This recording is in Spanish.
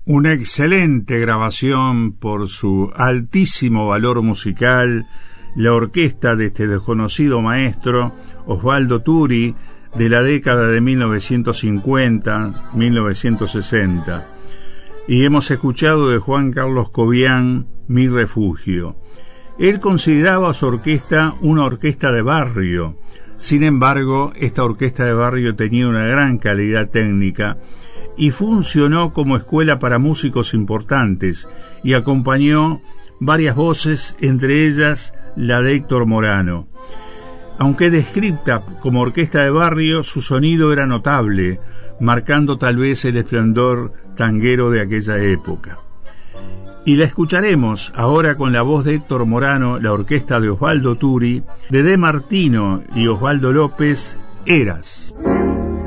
Una excelente grabación por su altísimo valor musical, la orquesta de este desconocido maestro, Osvaldo Turi, de la década de 1950-1960. Y hemos escuchado de Juan Carlos Cobian, Mi Refugio. Él consideraba a su orquesta una orquesta de barrio. Sin embargo, esta orquesta de barrio tenía una gran calidad técnica y funcionó como escuela para músicos importantes y acompañó varias voces, entre ellas la de Héctor Morano. Aunque descrita como orquesta de barrio, su sonido era notable, marcando tal vez el esplendor tanguero de aquella época. Y la escucharemos ahora con la voz de Héctor Morano, la orquesta de Osvaldo Turi, de De Martino y Osvaldo López, Eras.